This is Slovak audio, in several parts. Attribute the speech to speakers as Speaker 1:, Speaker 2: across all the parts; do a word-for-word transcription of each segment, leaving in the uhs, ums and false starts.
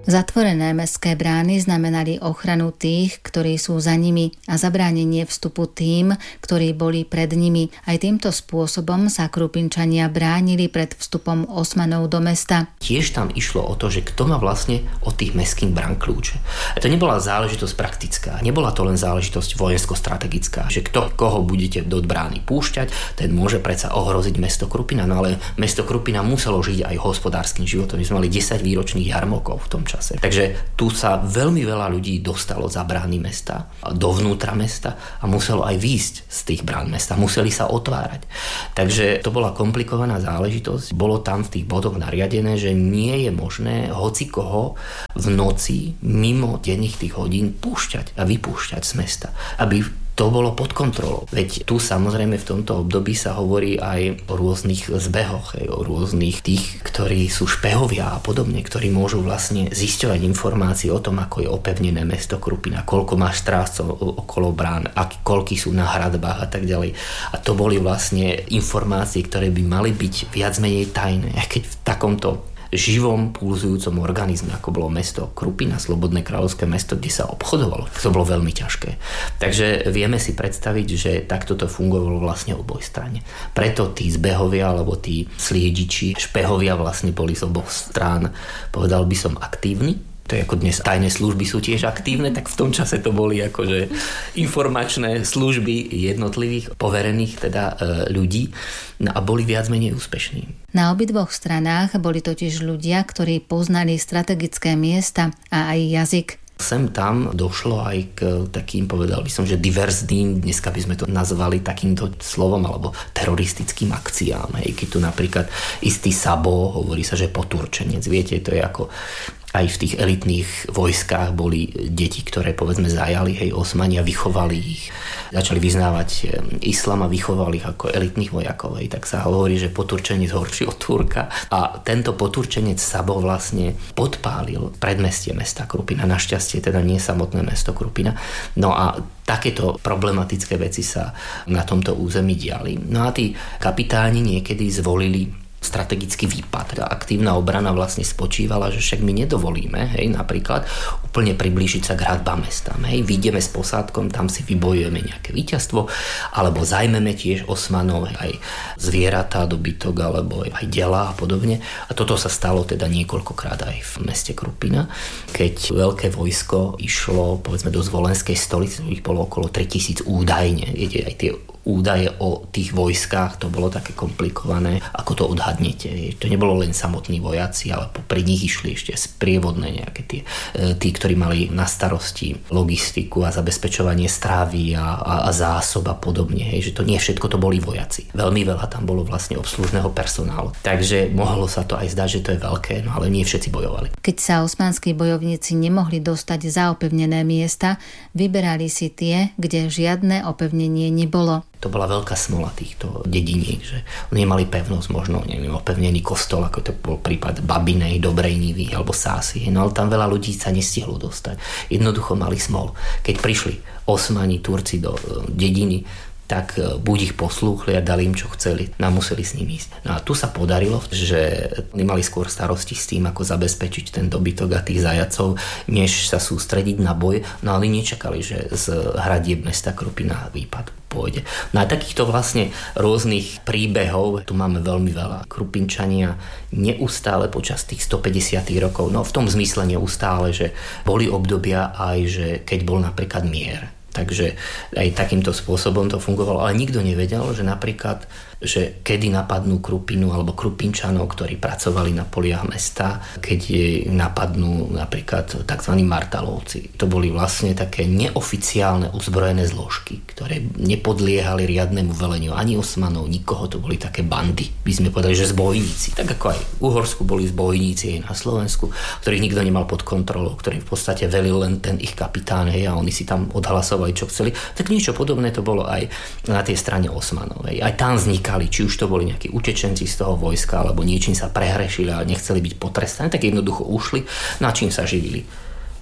Speaker 1: Zatvorené mestské brány znamenali ochranu tých, ktorí sú za nimi a zabránenie vstupu tým, ktorí boli pred nimi. Aj týmto spôsobom sa Krupinčania bránili pred vstupom Osmanov do mesta.
Speaker 2: Tiež tam išlo o to, že kto má vlastne od tých mestských brán kľúče. A to nebola záležitosť praktická, nebola to len záležitosť vojensko-strategická, že kto koho budete do brány púšťať, ten môže predsa ohroziť mesto Krupina, no ale mesto Krupina muselo žiť aj hospodárskym životom. My sme mali desaťvýročných jarmokov v tom čase. Takže tu sa veľmi veľa ľudí dostalo za brány mesta, dovnútra mesta a muselo aj výjsť z tých brán mesta. Museli sa otvárať. Takže to bola komplikovaná záležitosť. Bolo tam v tých bodoch nariadené, že nie je možné hocikoho v noci mimo denných tých hodín púšťať a vypúšťať z mesta, aby to bolo pod kontrolou. Veď tu samozrejme v tomto období sa hovorí aj o rôznych zbehoch, aj o rôznych tých, ktorí sú špehovia a podobne, ktorí môžu vlastne zisťovať informácie o tom, ako je opevnené mesto Krupina, koľko má strážcov okolo brán, aký, koľky sú na hradbách a tak ďalej. A to boli vlastne informácie, ktoré by mali byť viac menej tajné. A keď v takomto živom, pulzujúcom organizme, ako bolo mesto Krupina, slobodné kráľovské mesto, kde sa obchodovalo. To bolo veľmi ťažké. Takže vieme si predstaviť, že takto to fungovalo vlastne oboj strane. Preto tí zbehovia, alebo tí sliediči, špehovia vlastne boli z oboch strán, povedal by som, aktívni. To je ako dnes tajné služby sú tiež aktívne, tak v tom čase to boli akože informačné služby jednotlivých poverených teda e, ľudí, no a boli viac menej úspešní.
Speaker 1: Na obidvoch stranách boli totiž ľudia, ktorí poznali strategické miesta a aj jazyk.
Speaker 2: Sem tam došlo aj k takým, povedal by som, že diverzným, dneska by sme to nazvali takýmto slovom, alebo teroristickým akciám. Hej, keď tu napríklad istý Sabo, hovorí sa, že poturčenec. Viete, to je ako aj v tých elitných vojskách boli deti, ktoré povedzme zajali, hej, Osmani a vychovali ich. Začali vyznávať islám a vychovali ich ako elitných vojakov. Hej. Tak sa hovorí, že poturčenec horší od Turka. A tento poturčenec Sabo vlastne podpálil predmestie mesta Krupina. Našťastie teda nie samotné mesto Krupina. No a takéto problematické veci sa na tomto území diali. No a tí kapitáni niekedy zvolili strategický výpad. Tá aktívna obrana vlastne spočívala, že však my nedovolíme, hej, napríklad úplne priblížiť sa k hradbám mesta. Hej, vyjdeme s posádkom, tam si vybojujeme nejaké víťazstvo, alebo zajmeme tiež Osmanov aj zvieratá, dobytok, alebo aj delá a podobne. A toto sa stalo teda niekoľkokrát aj v meste Krupina, keď veľké vojsko išlo, povedzme, do Zvolenskej stolice, ich bolo okolo tritisíc údajne. Viete, aj tie údaje o tých vojskách, to bolo také komplikované, ako to odhadnete. To nebolo len samotní vojaci, ale popri nich išli ešte sprievodné nejaké tie, tí, ktorí mali na starosti logistiku a zabezpečovanie strávy a, a, a zásob a podobne. Hej, že to nie všetko to boli vojaci. Veľmi veľa tam bolo vlastne obslužného personálu. Takže mohlo sa to aj zdať, že to je veľké, no ale nie všetci bojovali.
Speaker 1: Keď sa osmanskí bojovníci nemohli dostať za opevnené miesta, vyberali si tie, kde žiadne opevnenie nebolo.
Speaker 2: To bola veľká smola týchto dediniek, že oni nemali pevnosť, možno neviem, opevnený kostol, ako to bol prípad Babinej, Dobrej Nivy alebo Sásy. No ale tam veľa ľudí sa nestihlo dostať. Jednoducho mali smol. Keď prišli Osmani, Turci do dediny, tak buď ich poslúchli a dali im, čo chceli. No museli s ním ísť. No a tu sa podarilo, že nemali skôr starosti s tým, ako zabezpečiť ten dobytok a tých zajacov, než sa sústrediť na boj. No ale nečakali, že z hradieb mesta Krupina výpad pôjde. No a takýchto vlastne rôznych príbehov tu máme veľmi veľa. Krupinčania neustále počas tých stopäťdesiatych rokov, no v tom zmysle neustále, že boli obdobia aj, že keď bol napríklad mier. Takže aj takýmto spôsobom to fungovalo. Ale nikto nevedel, že napríklad, že kedy napadnú Krupinu alebo Krupinčanov, ktorí pracovali na poliach mesta, keď napadnú napríklad tzv. Martalovci. To boli vlastne také neoficiálne uzbrojené zložky, ktoré nepodliehali riadnemu veleniu ani Osmanov, nikoho. To boli také bandy, by sme povedali, že zbojníci. Tak ako aj v Uhorsku boli zbojníci aj na Slovensku, ktorých nikto nemal pod kontrolou, ktorý v podstate velil len ten ich kapitán, hej, a oni si tam odhlasovali, čo chceli. Tak niečo podobné to bolo aj na tej strane Osmanovej. Aj tam vznikali, či už to boli nejakí utečenci z toho vojska, alebo niečím sa prehrešili a nechceli byť potrestaní, tak jednoducho ušli, na čím sa živili.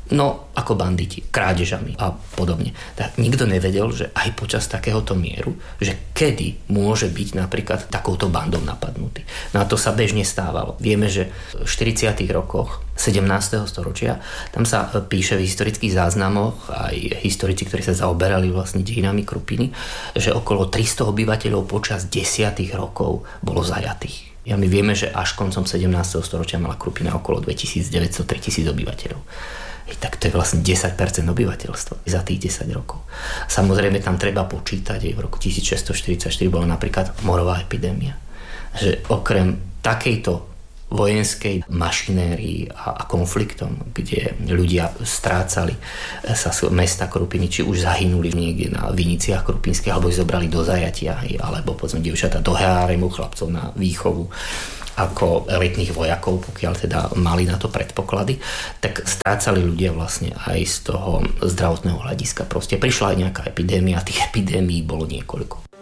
Speaker 2: No, ako banditi, krádežami a podobne. Tak nikto nevedel, že aj počas takéhoto mieru, že kedy môže byť napríklad takouto bandou napadnutý. No a to sa bežne stávalo. Vieme, že v štyridsiatych rokoch sedemnásteho storočia, tam sa píše v historických záznamoch, aj historici, ktorí sa zaoberali vlastne dejinami Krupiny, že okolo tristo obyvateľov počas desiatich rokov bolo zajatých. Ja my vieme, že až koncom sedemnásteho storočia mala Krupina okolo dvetisícdeväťsto až tritisíc obyvateľov. I tak to je vlastne desať percent obyvateľstva za tých desať rokov. Samozrejme tam treba počítať, aj v roku tisícšesťstoštyridsaťštyri bola napríklad morová epidémia. Že okrem takejto vojenskej mašinérii a, a konfliktom, kde ľudia strácali sa z mesta Krupiny, či už zahynuli niekde na viniciach krupinských, alebo ich zobrali do zajatia, alebo povedzme dievčatá do háremu, chlapcov na výchovu ako elitných vojakov, pokiaľ teda mali na to predpoklady, tak strácali ľudia vlastne aj z toho zdravotného hľadiska. Proste prišla aj nejaká epidémia, tých epidémií bolo niekoľko.